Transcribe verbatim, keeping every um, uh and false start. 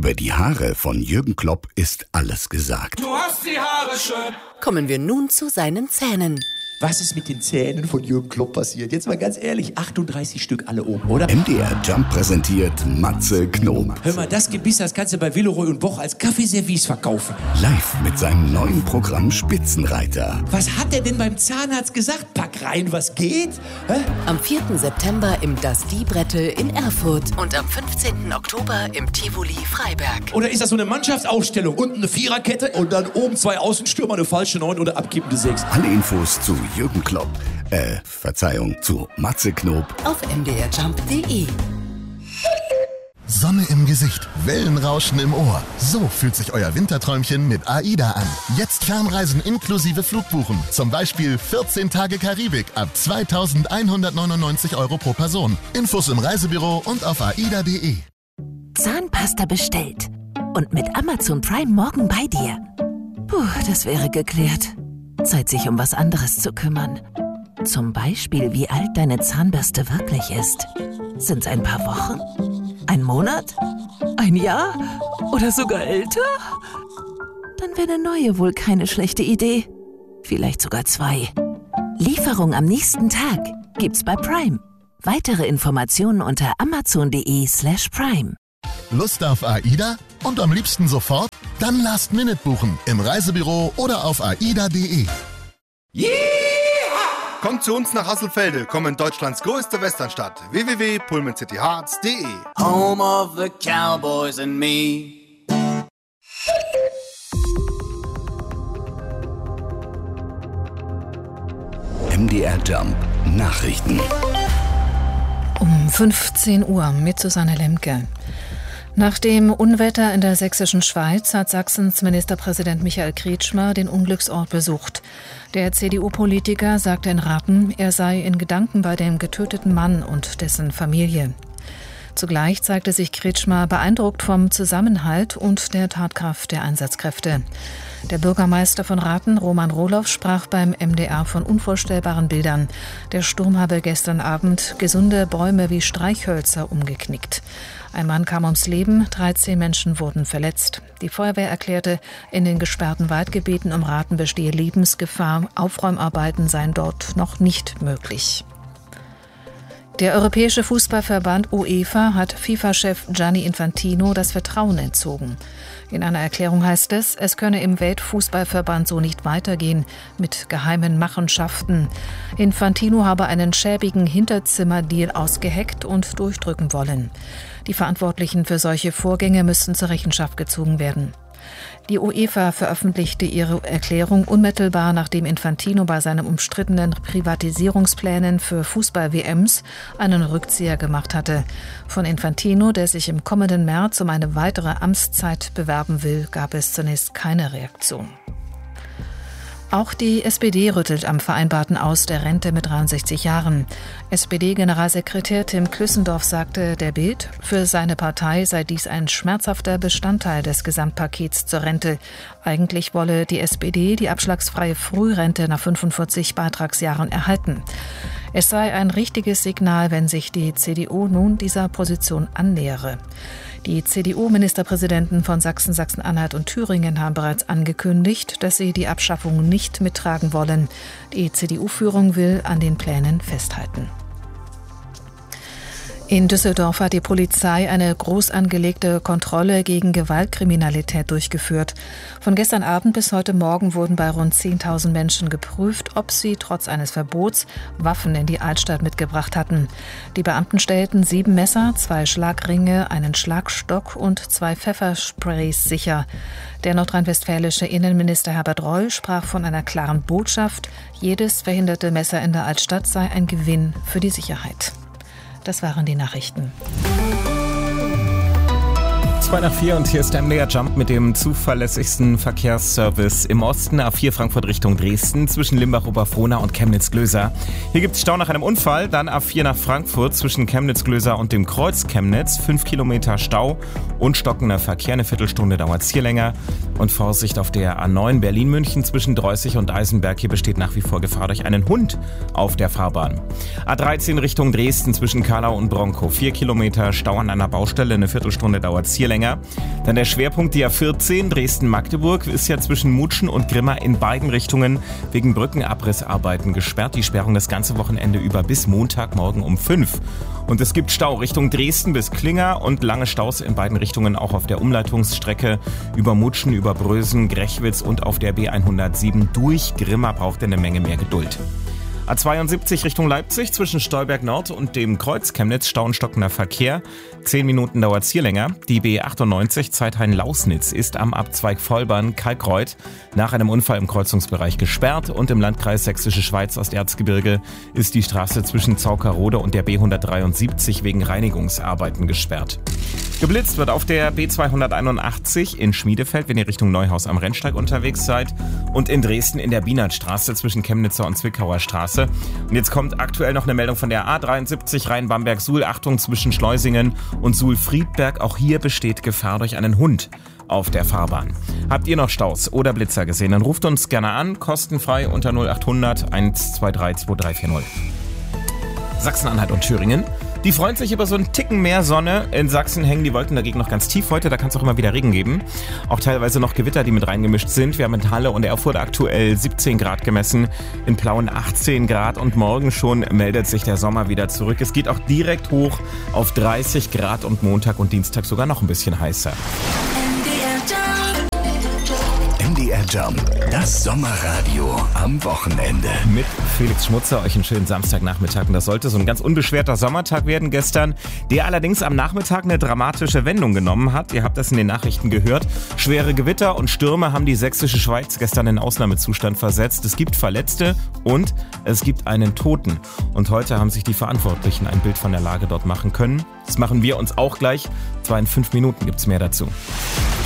Über die Haare von Jürgen Klopp ist alles gesagt. Du hast die Haare schön. Kommen wir nun zu seinen Zähnen. Was ist mit den Zähnen von Jürgen Klopp passiert? Jetzt mal ganz ehrlich, achtunddreißig Stück alle oben, oder? M D R Jump präsentiert Matze Knob. Hör mal, das Gebiss, das kannst du bei Villeroy und Boch als Kaffeeservice verkaufen. Live mit seinem neuen Programm Spitzenreiter. Was hat er denn beim Zahnarzt gesagt? Pack rein, was geht? Hä? Am vierten September im Das Die-Brettel in Erfurt und am fünfzehnten Oktober im Tivoli Freiberg. Oder ist das so eine Mannschaftsausstellung? Unten eine Viererkette und dann oben zwei Außenstürmer, eine falsche Neun oder abkippende Sechs. Alle Infos zu Jürgen Klopp, äh, Verzeihung, zu Matze Knob auf m d r jump punkt d e. Sonne im Gesicht, Wellenrauschen im Ohr. So fühlt sich euer Winterträumchen mit AIDA an. Jetzt Fernreisen inklusive Flugbuchen. Zum Beispiel vierzehn Tage Karibik ab zweitausendeinhundertneunundneunzig Euro pro Person. Infos im Reisebüro und auf aida punkt d e. Zahnpasta bestellt. Und mit Amazon Prime morgen bei dir. Puh, das wäre geklärt. Zeit, sich um was anderes zu kümmern. Zum Beispiel, wie alt deine Zahnbürste wirklich ist. Sind's ein paar Wochen? Ein Monat? Ein Jahr? Oder sogar älter? Dann wäre eine neue wohl keine schlechte Idee. Vielleicht sogar zwei. Lieferung am nächsten Tag gibt's bei Prime. Weitere Informationen unter amazon punkt d e slash prime. Lust auf AIDA? Und am liebsten sofort? Dann Last Minute buchen im Reisebüro oder auf aida punkt d e. Yeah! Kommt zu uns nach Hasselfelde, kommen Deutschlands größte Westernstadt. w w w punkt pullman city hearts punkt d e. Home of the Cowboys and me. M D R Jump Nachrichten. Um fünfzehn Uhr mit Susanne Lemke. Nach dem Unwetter in der sächsischen Schweiz hat Sachsens Ministerpräsident Michael Kretschmer den Unglücksort besucht. Der C D U-Politiker sagte in Raten, er sei in Gedanken bei dem getöteten Mann und dessen Familie. Zugleich zeigte sich Kretschmer beeindruckt vom Zusammenhalt und der Tatkraft der Einsatzkräfte. Der Bürgermeister von Raten, Roman Rohloff, sprach beim M D R von unvorstellbaren Bildern. Der Sturm habe gestern Abend gesunde Bäume wie Streichhölzer umgeknickt. Ein Mann kam ums Leben, dreizehn Menschen wurden verletzt. Die Feuerwehr erklärte, in den gesperrten Waldgebieten um Raten bestehe Lebensgefahr. Aufräumarbeiten seien dort noch nicht möglich. Der Europäische Fußballverband UEFA hat FIFA-Chef Gianni Infantino das Vertrauen entzogen. In einer Erklärung heißt es, es könne im Weltfußballverband so nicht weitergehen mit geheimen Machenschaften. Infantino habe einen schäbigen Hinterzimmerdeal ausgeheckt und durchdrücken wollen. Die Verantwortlichen für solche Vorgänge müssten zur Rechenschaft gezogen werden. Die UEFA veröffentlichte ihre Erklärung unmittelbar, nachdem Infantino bei seinen umstrittenen Privatisierungsplänen für Fußball-W Ms einen Rückzieher gemacht hatte. Von Infantino, der sich im kommenden März um eine weitere Amtszeit bewerben will, gab es zunächst keine Reaktion. Auch die S P D rüttelt am vereinbarten Aus der Rente mit dreiundsechzig Jahren. S P D-Generalsekretär Tim Klüssendorf sagte der Bild, für seine Partei sei dies ein schmerzhafter Bestandteil des Gesamtpakets zur Rente. Eigentlich wolle die S P D die abschlagsfreie Frührente nach fünfundvierzig Beitragsjahren erhalten. Es sei ein richtiges Signal, wenn sich die C D U nun dieser Position annähere. Die C D U-Ministerpräsidenten von Sachsen, Sachsen-Anhalt und Thüringen haben bereits angekündigt, dass sie die Abschaffung nicht mittragen wollen. Die C D U-Führung will an den Plänen festhalten. In Düsseldorf hat die Polizei eine groß angelegte Kontrolle gegen Gewaltkriminalität durchgeführt. Von gestern Abend bis heute Morgen wurden bei rund zehntausend Menschen geprüft, ob sie trotz eines Verbots Waffen in die Altstadt mitgebracht hatten. Die Beamten stellten sieben Messer, zwei Schlagringe, einen Schlagstock und zwei Pfeffersprays sicher. Der nordrhein-westfälische Innenminister Herbert Reul sprach von einer klaren Botschaft: Jedes verhinderte Messer in der Altstadt sei ein Gewinn für die Sicherheit. Das waren die Nachrichten. zwei nach vier und hier ist der M D R Jump mit dem zuverlässigsten Verkehrsservice im Osten. A vier Frankfurt Richtung Dresden zwischen Limbach-Oberfrohna und Chemnitz-Glöser. Hier gibt es Stau nach einem Unfall. Dann A vier nach Frankfurt zwischen Chemnitz-Glöser und dem Kreuz Chemnitz. Fünf Kilometer Stau und stockender Verkehr. Eine Viertelstunde dauert es hier länger. Und Vorsicht auf der A neun Berlin-München zwischen Dreußig und Eisenberg. Hier besteht nach wie vor Gefahr durch einen Hund auf der Fahrbahn. A dreizehn Richtung Dresden zwischen Karlau und Bronkow. Vier Kilometer Stau an einer Baustelle. Eine Viertelstunde dauert es hier länger. länger. Dann der Schwerpunkt die A vierzehn Dresden-Magdeburg ist ja zwischen Mutschen und Grimma in beiden Richtungen wegen Brückenabrissarbeiten gesperrt. Die Sperrung das ganze Wochenende über bis Montagmorgen um fünf. Und es gibt Stau Richtung Dresden bis Klinger und lange Staus in beiden Richtungen auch auf der Umleitungsstrecke über Mutschen, über Brösen, Grechwitz und auf der B hundertsieben durch Grimma braucht ihr eine Menge mehr Geduld. A zweiundsiebzig Richtung Leipzig zwischen Stolberg Nord und dem Kreuz Chemnitz Stau und stockender Verkehr. Zehn Minuten dauert's hier länger. Die B achtundneunzig Zeithain-Lausnitz ist am Abzweig Vollbahn Kalkreuth nach einem Unfall im Kreuzungsbereich gesperrt und im Landkreis Sächsische Schweiz Osterzgebirge ist die Straße zwischen Zaukerode und der B hundertdreiundsiebzig wegen Reinigungsarbeiten gesperrt. Geblitzt wird auf der B zweihunderteinundachtzig in Schmiedefeld, wenn ihr Richtung Neuhaus am Rennsteig unterwegs seid, und in Dresden in der Bienertstraße zwischen Chemnitzer und Zwickauer Straße. Und jetzt kommt aktuell noch eine Meldung von der A dreiundsiebzig Rhein-Bamberg-Suhl. Achtung, zwischen Schleusingen und Suhl-Friedberg. Auch hier besteht Gefahr durch einen Hund auf der Fahrbahn. Habt ihr noch Staus oder Blitzer gesehen? Dann ruft uns gerne an, kostenfrei unter null achthundert eins zwei drei zwei drei vier null. Sachsen-Anhalt und Thüringen. Die freuen sich über so einen Ticken mehr Sonne. In Sachsen hängen die Wolken dagegen noch ganz tief heute. Da kann es auch immer wieder Regen geben. Auch teilweise noch Gewitter, die mit reingemischt sind. Wir haben in Halle und Erfurt aktuell siebzehn Grad gemessen. In Plauen achtzehn Grad. Und morgen schon meldet sich der Sommer wieder zurück. Es geht auch direkt hoch auf dreißig Grad und Montag und Dienstag sogar noch ein bisschen heißer. M D R Jump, das Sommerradio am Wochenende. Mit Felix Schmutzer euch einen schönen Samstagnachmittag. Und das sollte so ein ganz unbeschwerter Sommertag werden gestern, der allerdings am Nachmittag eine dramatische Wendung genommen hat. Ihr habt das in den Nachrichten gehört. Schwere Gewitter und Stürme haben die Sächsische Schweiz gestern in Ausnahmezustand versetzt. Es gibt Verletzte und es gibt einen Toten. Und heute haben sich die Verantwortlichen ein Bild von der Lage dort machen können. Das machen wir uns auch gleich. Zwar in fünf Minuten gibt's mehr dazu.